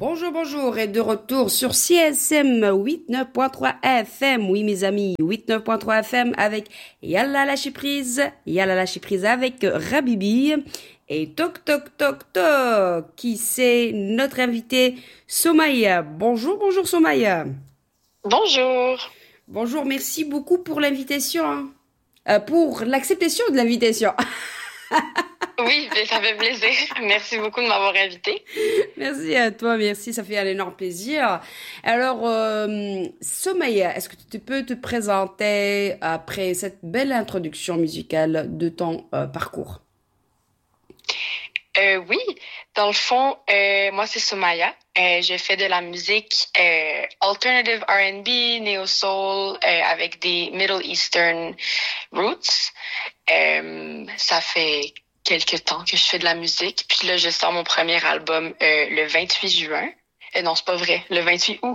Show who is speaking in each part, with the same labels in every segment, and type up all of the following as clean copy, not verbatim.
Speaker 1: Bonjour, bonjour, et de retour sur CSM 89.3 FM. Oui, mes amis, 89.3 FM avec Yalla lâcher prise avec Rabibi. Et toc, toc, toc, toc, qui c'est notre invité Somaya. Bonjour, bonjour Somaya.
Speaker 2: Bonjour.
Speaker 1: Bonjour, merci beaucoup pour l'invitation, hein. Pour l'acceptation de l'invitation.
Speaker 2: Oui, mais ça fait plaisir. Merci beaucoup de m'avoir invité.
Speaker 1: Merci à toi, merci, ça fait un énorme plaisir. Alors, Somaya, est-ce que tu peux te présenter après cette belle introduction musicale de ton parcours?
Speaker 2: Oui, dans le fond, moi c'est Soumaya. Je fais de la musique alternative R&B, neo soul avec des Middle Eastern roots. Ça fait quelques temps que je fais de la musique. Puis là, je sors mon premier album le 28 juin. Non, c'est pas vrai, le 28 août.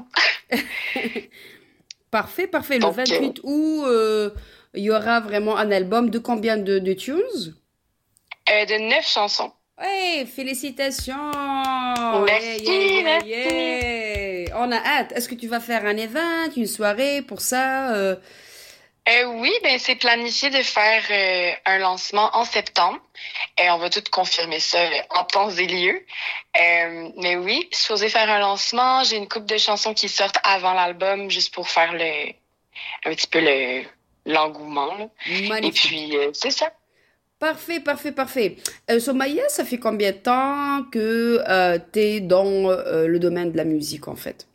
Speaker 1: Parfait, parfait. Le
Speaker 2: Donc,
Speaker 1: 28 août, il y aura vraiment un album de combien de tunes?
Speaker 2: de 9 chansons.
Speaker 1: Ouais, félicitations! Yeah, yeah,
Speaker 2: Merci,
Speaker 1: yeah,
Speaker 2: merci.
Speaker 1: yeah! On a hâte. Est-ce que tu vas faire un event, une soirée pour ça?
Speaker 2: Oui, ben c'est planifié de faire un lancement en septembre. Et on va tout confirmer ça en temps et lieu. Mais oui, je suis supposée faire un lancement. J'ai une couple de chansons qui sortent avant l'album, juste pour faire un petit peu l'engouement, là. Et
Speaker 1: Magnifique.
Speaker 2: puis, c'est ça.
Speaker 1: Parfait, parfait, parfait. Somaya, ça fait combien de temps que tu es dans le domaine de la musique, en fait?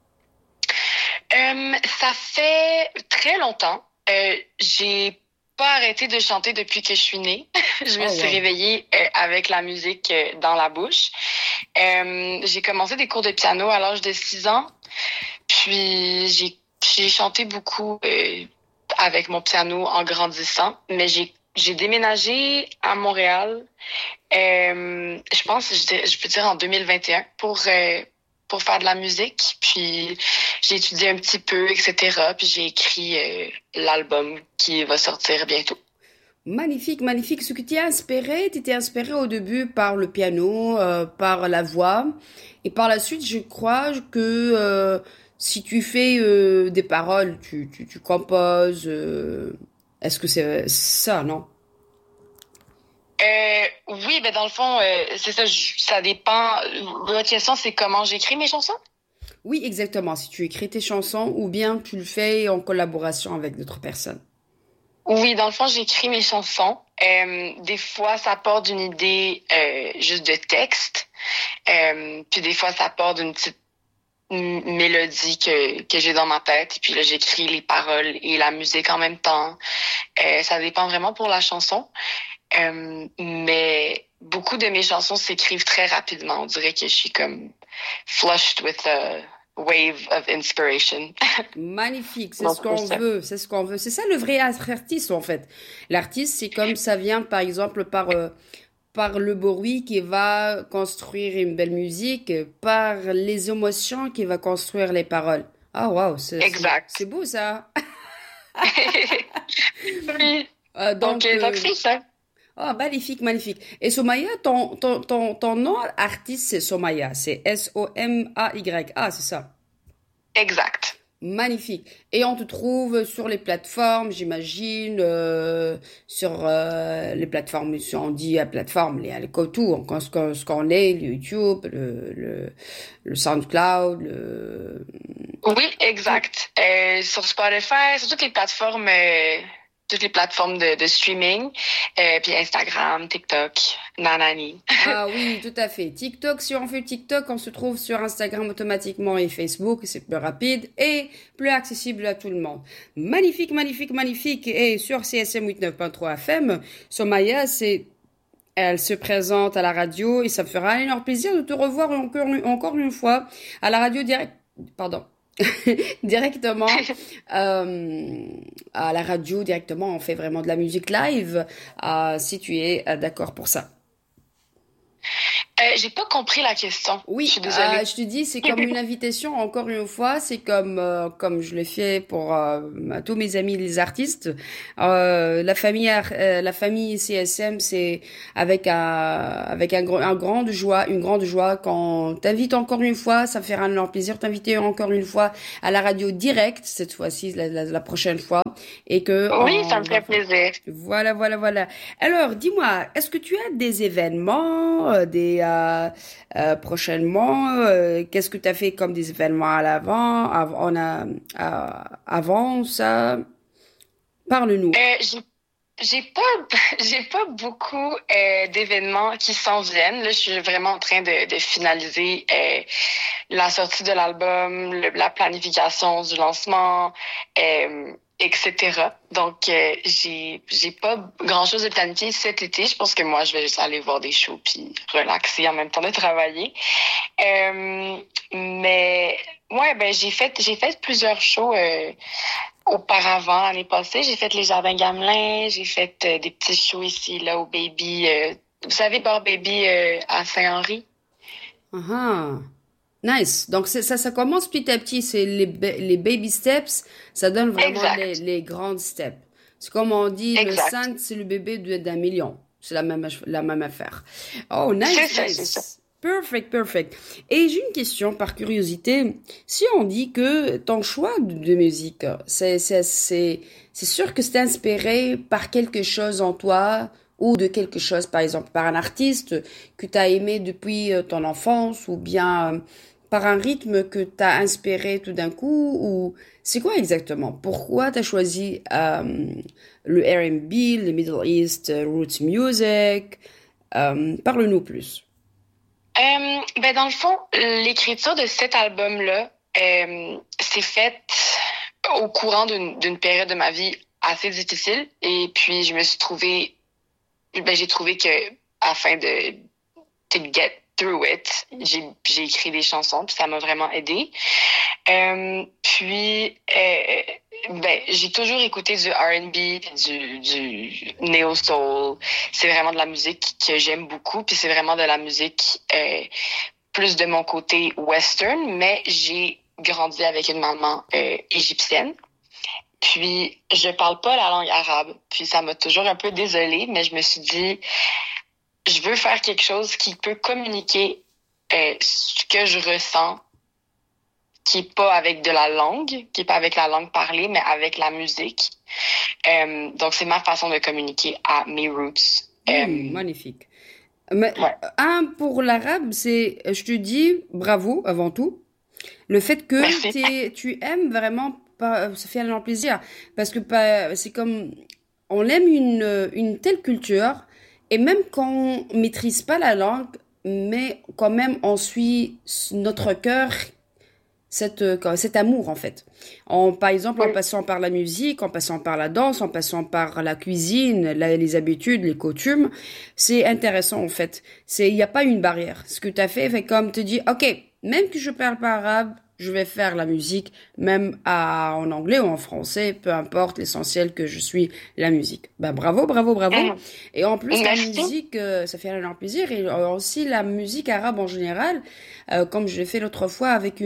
Speaker 2: Ça fait très longtemps. J'ai pas arrêté de chanter depuis que je suis née. Je me
Speaker 1: Oh,
Speaker 2: suis
Speaker 1: wow.
Speaker 2: réveillée avec la musique dans la bouche. J'ai commencé des cours de piano à l'âge de 6 ans. Puis j'ai chanté beaucoup avec mon piano en grandissant. Mais j'ai déménagé à Montréal. Je pense, je peux dire en 2021 pour faire de la musique. Puis j'ai étudié un petit peu, etc. Puis j'ai écrit l'album qui va sortir bientôt.
Speaker 1: Magnifique, magnifique. Ce qui t'a inspiré, tu étais inspiré au début par le piano, par la voix. Et par la suite, je crois que si tu fais des paroles, tu composes. Est-ce que c'est ça, non?
Speaker 2: Oui, ben dans le fond, c'est ça, ça dépend. Votre question, c'est comment j'écris mes chansons?
Speaker 1: Oui, exactement. Si tu écris tes chansons ou bien tu le fais en collaboration avec d'autres personnes.
Speaker 2: Oui, dans le fond, j'écris mes chansons. Des fois, ça part d'une idée juste de texte. Puis des fois, ça part d'une petite mélodie que j'ai dans ma tête. Et puis là, j'écris les paroles et la musique en même temps. Ça dépend vraiment pour la chanson. Mais beaucoup de mes chansons s'écrivent très rapidement. On dirait que je suis comme flushed with a wave of inspiration.
Speaker 1: Magnifique, c'est
Speaker 2: Donc,
Speaker 1: ce
Speaker 2: c'est
Speaker 1: qu'on
Speaker 2: ça.
Speaker 1: veut, c'est ce qu'on veut. C'est ça le vrai artiste en fait. L'artiste, c'est comme ça vient par exemple par le bruit qui va construire une belle musique, par les émotions qui va construire les paroles. Ah waouh, c'est
Speaker 2: Exact.
Speaker 1: beau ça.
Speaker 2: Oui. Donc,
Speaker 1: Donc,
Speaker 2: c'est ça.
Speaker 1: oh, magnifique, magnifique. Et Somaya, ton nom artiste, c'est Somaya. C'est Somaya. Ah, c'est ça.
Speaker 2: Exact.
Speaker 1: Magnifique. Et on te trouve sur les plateformes, j'imagine, sur les plateformes, si on dit à plateforme, les tout, ce qu'on est, le YouTube, le SoundCloud,
Speaker 2: Oui,
Speaker 1: tout.
Speaker 2: exact. Sur Spotify, sur toutes les plateformes de streaming, puis Instagram, TikTok, Nanani.
Speaker 1: Ah oui, tout à fait. TikTok, si on fait TikTok, on se trouve sur Instagram automatiquement et Facebook, c'est plus rapide et plus accessible à tout le monde. Magnifique, magnifique, magnifique. Et sur CSM 89.3 FM, Somaya, elle se présente à la radio et ça me fera un énorme plaisir de te revoir encore une fois à la radio direct, pardon, directement, à la radio directement. On fait vraiment de la musique live, si tu es d'accord pour ça.
Speaker 2: J'ai pas compris la question. Je
Speaker 1: Oui,
Speaker 2: suis désolée.
Speaker 1: je te dis, c'est comme une invitation, encore une fois, c'est comme je l'ai fait pour à tous mes amis les artistes. La famille CSM, c'est avec une grande joie quand t'invites encore une fois, ça me fera un énorme plaisir t'inviter encore une fois à la radio directe, cette fois-ci, la prochaine fois, et que
Speaker 2: Oui, ça
Speaker 1: on
Speaker 2: me
Speaker 1: va
Speaker 2: fait plaisir.
Speaker 1: voilà. Alors, dis-moi, est-ce que tu as des événements, prochainement, qu'est-ce que tu as fait comme des événements à l'avant, avant ça? Parle-nous.
Speaker 2: J'ai pas j'ai pas beaucoup d'événements qui s'en viennent. Là, je suis vraiment en train de finaliser la sortie de l'album, la planification du lancement, etc. Donc j'ai pas grand-chose de planifié cet été. Je pense que moi je vais juste aller voir des shows puis relaxer en même temps de travailler. Mais ouais, ben j'ai fait plusieurs shows. Auparavant, l'année passée, j'ai fait les Jardins Gamelin, j'ai fait des petits shows ici, là, au Baby. Vous savez, Bar Baby à Saint-Henri?
Speaker 1: Ah, nice. Donc ça commence petit à petit. C'est les baby steps. Ça donne vraiment
Speaker 2: Exact,
Speaker 1: les grandes steps. C'est comme on dit, le
Speaker 2: exact.
Speaker 1: saint, c'est le bébé d'un million. C'est la même affaire. Oh,
Speaker 2: C'est
Speaker 1: nice,
Speaker 2: ça, c'est ça.
Speaker 1: nice. Perfect. Et j'ai une question par curiosité. Si on dit que ton choix de musique, c'est sûr que c'est inspiré par quelque chose en toi ou de quelque chose, par exemple, par un artiste que tu as aimé depuis ton enfance ou bien par un rythme que tu as inspiré tout d'un coup ou c'est quoi exactement? Pourquoi tu as choisi le R&B, le Middle East, roots music? Parle-nous plus.
Speaker 2: Ben dans le fond, l'écriture de cet album-là s'est faite au courant d'une période de ma vie assez difficile. Et puis, j'ai trouvé que afin de to get through it, j'ai écrit des chansons, puis ça m'a vraiment aidé. Ben, j'ai toujours écouté du R&B, du neo soul. C'est vraiment de la musique que j'aime beaucoup, puis c'est vraiment de la musique plus de mon côté western, mais j'ai grandi avec une maman égyptienne. Puis je parle pas la langue arabe, puis ça m'a toujours un peu désolée, mais je me suis dit je veux faire quelque chose qui peut communiquer ce que je ressens, qui est pas avec de la langue, qui est pas avec la langue parlée, mais avec la musique. Donc c'est ma façon de communiquer à mes roots.
Speaker 1: Magnifique. Mais,
Speaker 2: Ouais.
Speaker 1: pour l'arabe, je te dis bravo avant tout. Le fait que
Speaker 2: Merci.
Speaker 1: tu aimes vraiment, ça fait un plaisir. Parce que c'est comme, on aime une telle culture, et même quand on maîtrise pas la langue, mais quand même on suit notre cœur cet amour en fait. Par exemple, en
Speaker 2: Oui.
Speaker 1: passant par la musique, en passant par la danse, en passant par la cuisine, les habitudes, les coutumes, c'est intéressant en fait. Il n'y a pas une barrière. Ce que tu as fait comme te dis, ok, même que je parle pas arabe, je vais faire la musique, même en anglais ou en français, peu importe, l'essentiel que je suis la musique. Ben bravo.
Speaker 2: Mhm.
Speaker 1: Et en plus, la
Speaker 2: Merci.
Speaker 1: musique, ça fait un énorme plaisir. Et aussi la musique arabe en général, comme je l'ai fait l'autre fois avec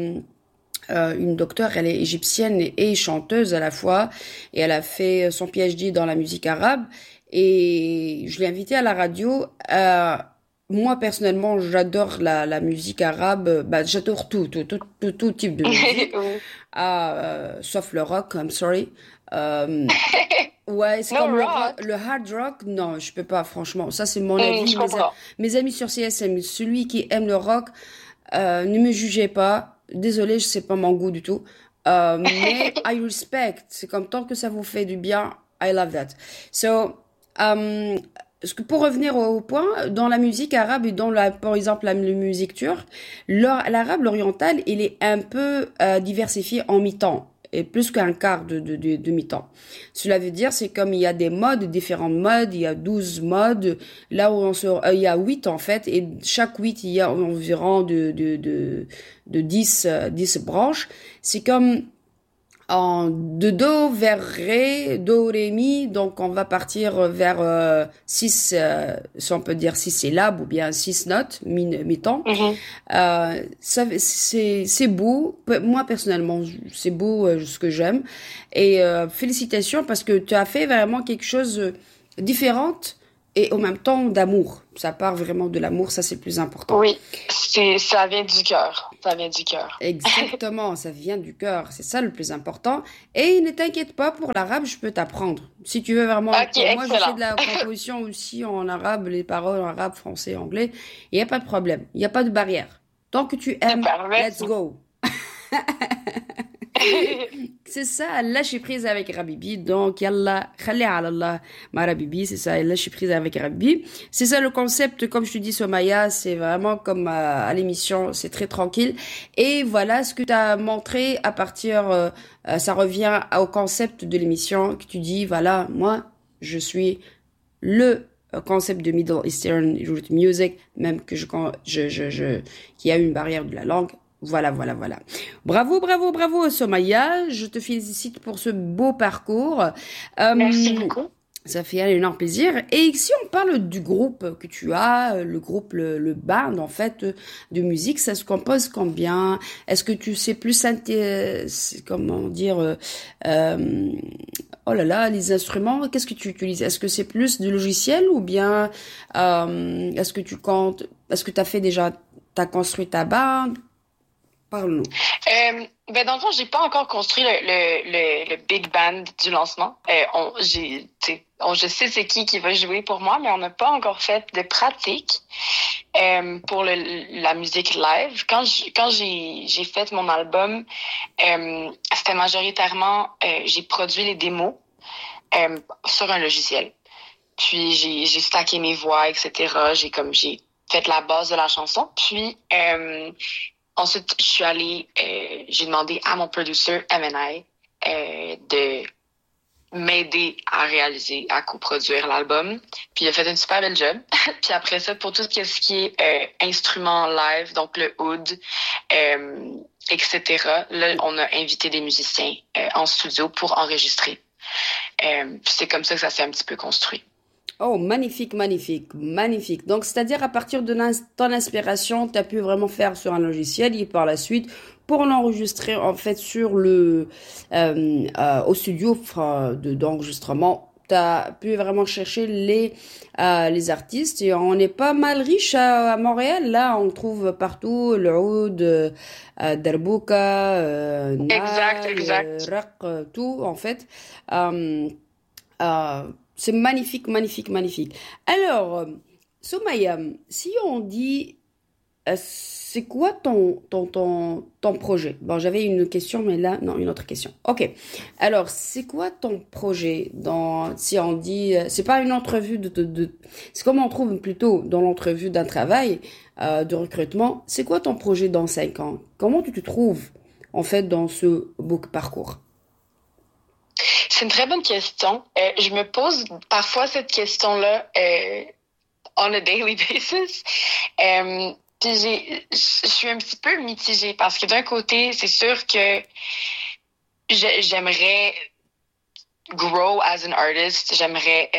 Speaker 1: une docteure, elle est égyptienne et chanteuse à la fois, et elle a fait son PhD dans la musique arabe, et je l'ai invitée à la radio. Moi, personnellement, j'adore la musique arabe, bah, j'adore tout type de musique,
Speaker 2: Oui.
Speaker 1: sauf le rock, I'm sorry. Euh, ouais, c'est
Speaker 2: No
Speaker 1: comme
Speaker 2: rock.
Speaker 1: le hard rock, non, je peux pas, franchement. Ça, c'est mon avis.
Speaker 2: Je comprends.
Speaker 1: Mes amis sur CSM, celui qui aime le rock, ne me jugez pas. Désolée, je sais pas mon goût du tout. Mais I respect. C'est comme tant que ça vous fait du bien, I love that. So, pour revenir au point, dans la musique arabe et par exemple, la musique turque, l'arabe, l'oriental, il est un peu diversifié en mi-temps. Et plus qu'un quart de mi-temps. Cela veut dire, c'est comme il y a des modes, différents modes, il y a 12 modes, là où il y a 8 en fait, et chaque 8, il y a environ de 10 branches. C'est comme, de do vers ré, do, ré, mi. Donc, on va partir vers 6, si on peut dire 6 syllabes ou bien 6 notes, mi-temps.
Speaker 2: Mhm.
Speaker 1: C'est beau. Moi, personnellement, c'est beau ce que j'aime. Et félicitations parce que tu as fait vraiment quelque chose différente et en même temps d'amour. Ça part vraiment de l'amour, ça c'est le plus important.
Speaker 2: Oui, ça vient du cœur. Ça vient du cœur.
Speaker 1: Exactement, ça vient du cœur, c'est ça le plus important. Et ne t'inquiète pas pour l'arabe, je peux t'apprendre. Si tu veux vraiment,
Speaker 2: Ok,
Speaker 1: moi je fais
Speaker 2: excellent.
Speaker 1: de la composition aussi en arabe, les paroles en arabe, français, anglais. Il n'y a pas de problème, il n'y a pas de barrière. Tant que tu aimes,
Speaker 2: Super,
Speaker 1: let's
Speaker 2: merci.
Speaker 1: go. C'est ça, lâcher prise avec Rabibi. Donc, yallah, khali ala Allah, ma Rabibi, c'est ça, lâcher prise avec Rabibi. C'est ça le concept, comme je te dis, Somaya, c'est vraiment comme à l'émission, c'est très tranquille. Et voilà ce que tu as montré à partir, ça revient au concept de l'émission que tu dis, voilà, moi, je suis le concept de Middle Eastern Youth Music, même que qu'il y a une barrière de la langue. Voilà, voilà, voilà. Bravo, bravo, bravo, Somaya. Je te félicite pour ce beau parcours.
Speaker 2: Merci
Speaker 1: Euh,
Speaker 2: beaucoup.
Speaker 1: Ça fait un énorme plaisir. Et si on parle du groupe que tu as, le groupe, le band, en fait, de musique, ça se compose combien? Est-ce que tu sais plus, comment dire, oh là là, les instruments, qu'est-ce que tu utilises? Est-ce que c'est plus du logiciel ou bien, est-ce que tu comptes, est-ce que tu as fait déjà, t'as construit ta bande? Parle-nous.
Speaker 2: Ben dans le fond, j'ai pas encore construit le big band du lancement. Je sais c'est qui va jouer pour moi, mais on n'a pas encore fait de pratique pour la musique live. Quand j'ai fait mon album, c'était majoritairement j'ai produit les démos sur un logiciel. Puis j'ai stacké mes voix, etc. J'ai fait la base de la chanson. Puis ensuite, j'ai demandé à mon producer M&I de m'aider à réaliser, à coproduire l'album. Puis il a fait une super belle job. Puis après ça, pour tout ce qui est instruments live, donc le oud, etc., là, on a invité des musiciens en studio pour enregistrer. Puis c'est comme ça que ça s'est un petit peu construit.
Speaker 1: Oh, magnifique, magnifique, magnifique. Donc, c'est-à-dire à partir de ton inspiration, tu as pu vraiment faire sur un logiciel et par la suite, pour l'enregistrer en fait sur au studio d'enregistrement, tu as pu vraiment chercher les artistes et on est pas mal riche à Montréal. Là, on trouve partout le oud, Darbouka,
Speaker 2: Exact,
Speaker 1: Naï,
Speaker 2: exact.
Speaker 1: Raq, tout en fait. Euh, euh, c'est magnifique, magnifique, magnifique. Alors, Soumaya, si on dit, c'est quoi ton projet? Bon, j'avais une question, mais là, non, une autre question. Ok. Alors, c'est quoi ton projet si on dit, c'est pas une entrevue c'est comme on trouve plutôt dans l'entrevue d'un travail, de recrutement. C'est quoi ton projet dans 5 ans? Comment tu te trouves, en fait, dans ce beau parcours?
Speaker 2: C'est une très bonne question. Je me pose parfois cette question-là on a daily basis. Puis je suis un petit peu mitigée parce que d'un côté, c'est sûr que j'aimerais grow as an artist. J'aimerais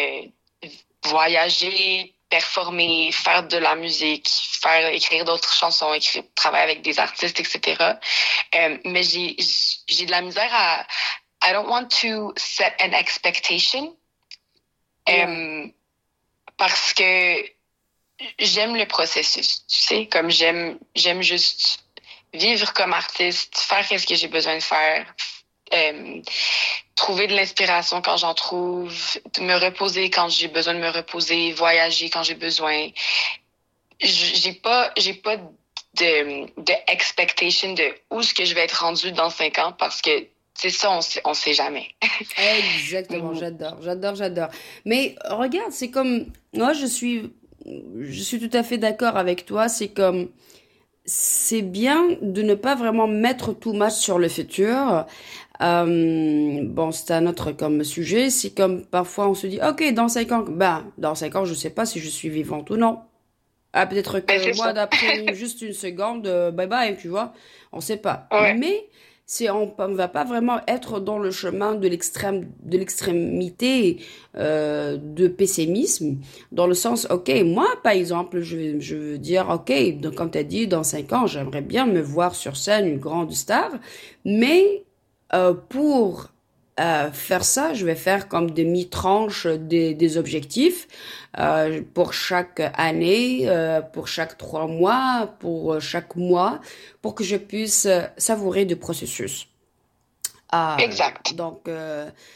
Speaker 2: voyager, performer, faire de la musique, écrire d'autres chansons, travailler avec des artistes, etc. Mais j'ai de la misère à I don't want to set an expectation.
Speaker 1: Yeah.
Speaker 2: Parce que j'aime le processus, tu sais, comme j'aime juste vivre comme artiste, faire ce que j'ai besoin de faire, trouver de l'inspiration quand j'en trouve, me reposer quand j'ai besoin de me reposer, voyager quand j'ai besoin. J'ai pas de expectation de où est-ce que je vais être rendue dans 5 ans parce que c'est ça, on sait jamais.
Speaker 1: Exactement, j'adore, j'adore, j'adore. Mais regarde, c'est comme, moi je suis tout à fait d'accord avec toi. C'est comme, c'est bien de ne pas vraiment mettre tout much sur le futur. Bon, c'est un autre comme sujet. C'est comme parfois on se dit, ok, dans 5 ans, ben, dans 5 ans, je sais pas si je suis vivante ou non. Ah, peut-être
Speaker 2: Ben
Speaker 1: que
Speaker 2: c'est
Speaker 1: moi,
Speaker 2: ça.
Speaker 1: d'après juste une seconde, bye bye, tu vois, on sait pas.
Speaker 2: Ouais.
Speaker 1: Mais on va pas vraiment être dans le chemin de l'extrémité de pessimisme, dans le sens, ok, moi, par exemple, je veux dire, ok, donc, comme tu as dit, dans 5 ans, j'aimerais bien me voir sur scène une grande star, mais pour faire ça, je vais faire comme demi-tranche des objectifs pour chaque année, pour chaque 3 mois, pour chaque mois, pour que je puisse savourer du processus.
Speaker 2: Exact.
Speaker 1: Donc,